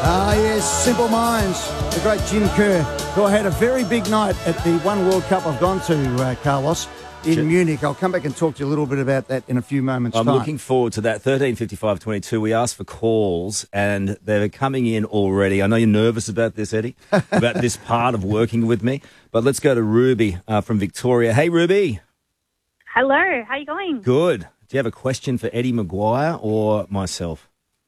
Ah, yes, Simple Minds, the great Jim Kerr, who I had a very big night at the One World Cup I've gone to, Carlos, in Munich. I'll come back and talk to you a little bit about that in a few moments' I'm time. looking forward to that. 135522, we asked for calls, and they're coming in already. I know you're nervous about this, Eddie, about this part of working with me, but let's go to Ruby from Victoria. Hey, Ruby. Hello, how you going? Good. Do you have a question for Eddie Maguire or myself?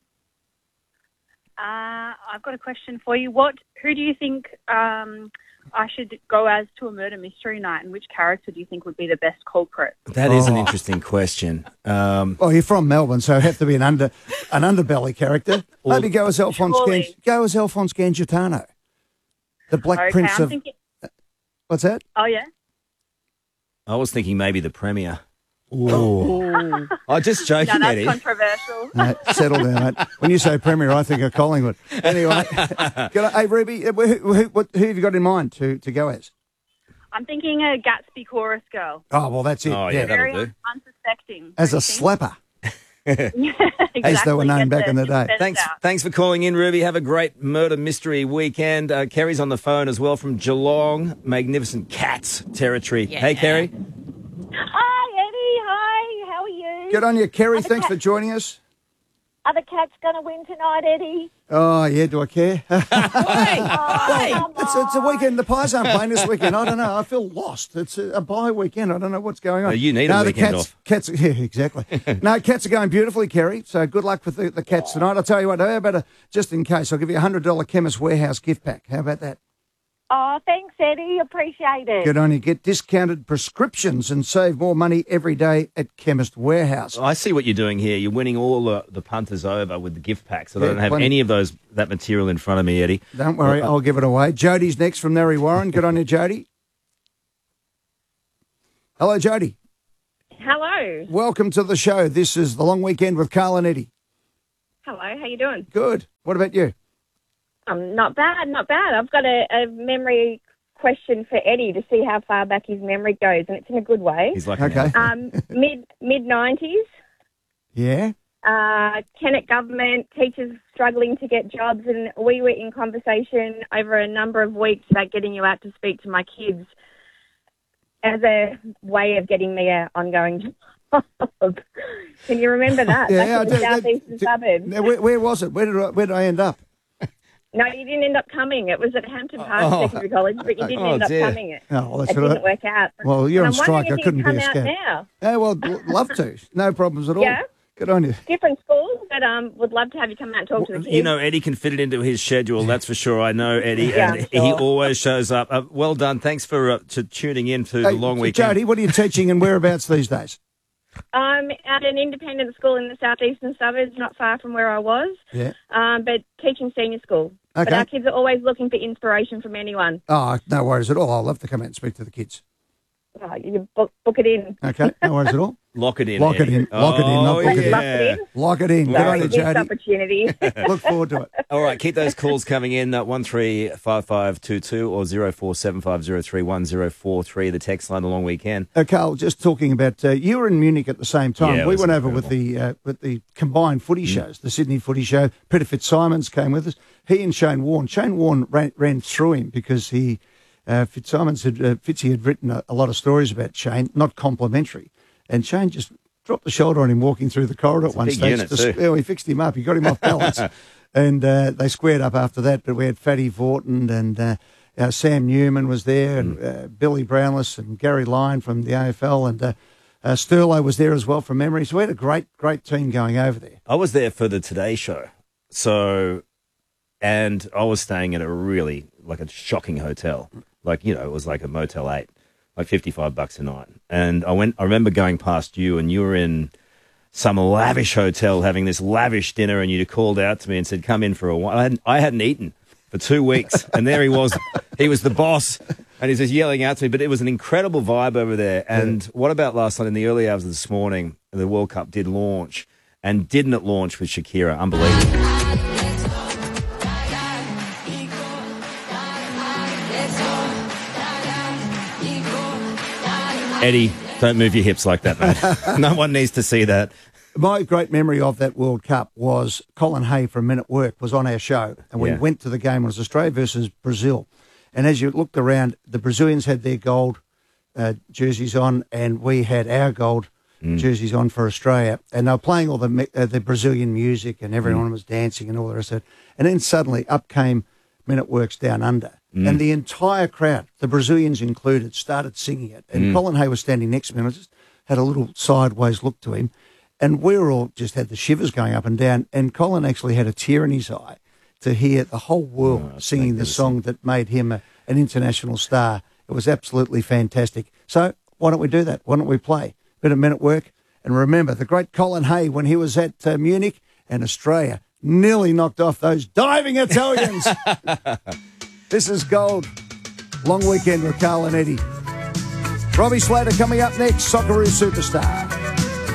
I've got a question for you. Who do you think I should go as to a murder mystery night, and which character do you think would be the best culprit? That is an interesting question. Well, you're from Melbourne, so it'd have to be an underbelly character. Maybe go as Alphonse Gangitano, the Black Prince of... What's that? Oh, yeah? I was thinking maybe the Premier. Ooh. Oh, just joking, No, that's Eddie. controversial. Settle down, mate. When you say Premier, I think of Collingwood. Anyway, hey, Ruby, who have you got in mind to go as? I'm thinking a Gatsby chorus girl. Oh, well, that's it. Oh, yeah, Very that'll do. unsuspecting. As a don't you think? slapper, Exactly. as they were known back in the day. Thanks for calling in, Ruby. Have a great murder mystery weekend. Kerry's on the phone as well from Geelong, magnificent Cats territory. Yeah. Hey, Kerry. Hi, Eddie. Hi. How are you? Good on you, Kerry. Thanks for joining us. Are the Cats going to win tonight, Eddie? Oh, yeah, do I care? Oh, It's a weekend. The Pies aren't playing this weekend. I don't know. I feel lost. It's a bye weekend. I don't know what's going on. You need a weekend off. Cats, yeah, exactly. No, Cats are going beautifully, Kerry. So good luck with the Cats tonight. I'll tell you what, how about just in case, I'll give you a $100 Chemist Warehouse gift pack. How about that? Oh, thanks, Eddie. Appreciate it. Good on you. Get discounted prescriptions and save more money every day at Chemist Warehouse. I see what you're doing here. You're winning all the punters over with the gift packs. So I Yeah, don't have plenty. any of that material in front of me, Eddie. Don't worry, I'll give it away. Jody's next from Narry Warren. Good on you, Jody. Hello, Jody. Hello. Welcome to the show. This is The Long Weekend with Carl and Eddie. Hello, how you doing? Good. What about you? Not bad, not bad. I've got a memory question for Eddie to see how far back his memory goes, and it's in a good way. He's like, Okay. Mid 90s, Yeah? Kennett government, teachers struggling to get jobs, and we were in conversation over a number of weeks about getting you out to speak to my kids as a way of getting me an ongoing job. Can you remember that? Yeah, Back in the southeastern suburbs. Now, where was it? Where did I end up? No, you didn't end up coming. It was at Hampton Park Secondary College, but you didn't end up dear. coming. Oh, well, that's It all right. didn't work out. Well, you're And on I'm strike. wondering I if couldn't you'd be a come out scout. now. Oh, well, love to. No problems at all. Yeah? Good on you. Different schools, but would love to have you come out and talk to the kids. You know, Eddie can fit it into his schedule, that's for sure. I know Eddie, Yeah, and I'm he sure. always shows up. Well done. Thanks for tuning in to the long weekend. Jody, what are you teaching and whereabouts these days? I'm at an independent school in the southeastern suburbs, not far from where I was, Yeah. but teaching senior school. But Okay. our kids are always looking for inspiration from anyone. Oh, no worries at all. I'll love to come out and speak to the kids. Oh, you book it in. Okay, no worries at all. Lock it in. Lock it Eddie. in. Lock it in, not Oh, book it in. Lock it in. Lock it in. Good Sorry, on you, missed Jody. opportunity. Look forward to it. All right, keep those calls coming in, 135522 or 0475031043, the text line, the long weekend. Carl, just talking about you were in Munich at the same time. Yeah, it We was went over with the combined footy shows, the Sydney Footy Show. Peter Fitzsimons came with us. He and Shane Warne. Shane Warne ran through him because Fitzsimons Fitzy had written a lot of stories about Shane, not complimentary, and Shane just dropped the shoulder on him walking through the corridor at one big stage. unit too. He fixed him up. He got him off balance, and they squared up after that. But we had Fatty Vorton and Sam Newman was there, and Billy Brownless and Gary Lyon from the AFL, and Sterlo was there as well from memory. So we had a great team going over there. I was there for the Today Show, and I was staying at a shocking hotel. It was like a Motel 8, like $55 a night. And I remember going past you, and you were in some lavish hotel having this lavish dinner, and you called out to me and said, come in for a while. I hadn't eaten for 2 weeks, and there he was. He was the boss, and he's just yelling out to me. But it was an incredible vibe over there. And what about last night in the early hours of this morning, the World Cup did launch, and didn't it launch with Shakira? Unbelievable. Eddie, don't move your hips like that, mate. No one needs to see that. My great memory of that World Cup was Colin Hay from Men at Work was on our show, and we went to the game. It was Australia versus Brazil. And as you looked around, the Brazilians had their gold jerseys on, and we had our gold jerseys on for Australia. And they were playing all the Brazilian music, and everyone was dancing and all the rest of it. And then suddenly up came Men at Work's Down Under. And the entire crowd, the Brazilians included, started singing it. And Colin Hay was standing next to me, and I just had a little sideways look to him. And we were all just had the shivers going up and down. And Colin actually had a tear in his eye to hear the whole world singing the song that made him an international star. It was absolutely fantastic. So why don't we do that? Why don't we play a bit of Men at Work? And remember, the great Colin Hay, when he was at Munich and Australia, nearly knocked off those diving Italians. This is Gold. Long weekend with Carl and Eddie. Robbie Slater coming up next, Socceroo Superstar.